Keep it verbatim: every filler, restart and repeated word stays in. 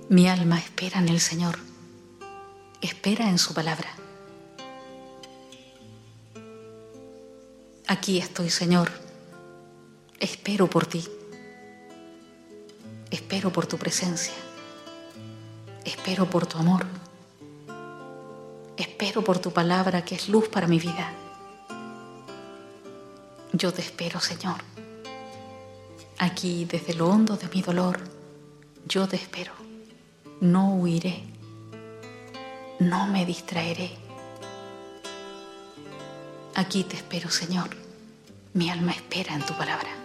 Mi alma espera en el Señor, espera en su palabra. Aquí estoy, Señor, espero por ti, espero por tu presencia, espero por tu amor, espero por tu palabra que es luz para mi vida. Yo te espero, Señor. Aquí, desde lo hondo de mi dolor, yo te espero. No huiré, no me distraeré. Aquí te espero, Señor. Mi alma espera en tu palabra.